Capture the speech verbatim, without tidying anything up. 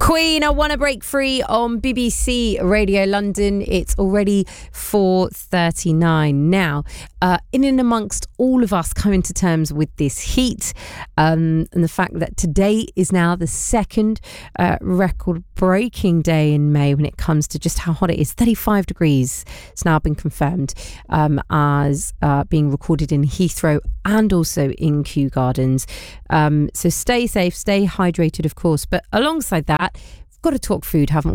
Queen, I Want to Break Free on B B C Radio London. It's already four thirty-nine now. Uh, in and amongst all of us coming to terms with this heat um, and the fact that today is now the second uh, record-breaking day in May when it comes to just how hot it is. thirty-five degrees. It's now been confirmed um, as uh, being recorded in Heathrow and also in Kew Gardens. Um, so stay safe, stay hydrated, of course. But alongside that, we've got to talk food, haven't we?